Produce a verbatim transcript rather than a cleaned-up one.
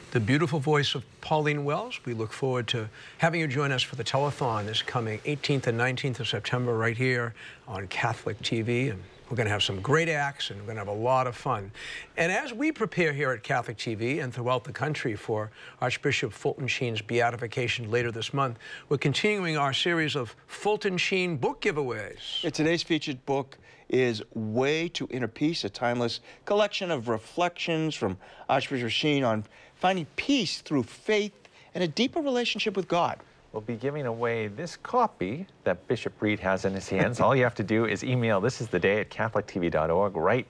the beautiful voice of Pauline Wells. We look forward to having you join us for the telethon this coming eighteenth and nineteenth of September right here on Catholic T V. And we're going to have some great acts, and we're going to have a lot of fun. And as we prepare here at Catholic T V and throughout the country for Archbishop Fulton Sheen's beatification later this month, we're continuing our series of Fulton Sheen book giveaways. Yeah, today's featured book is Way to Inner Peace, a timeless collection of reflections from Archbishop Sheen on finding peace through faith and a deeper relationship with God. We'll be giving away this copy that Bishop Reed has in his hands. All you have to do is email this is the day at catholic t v dot org right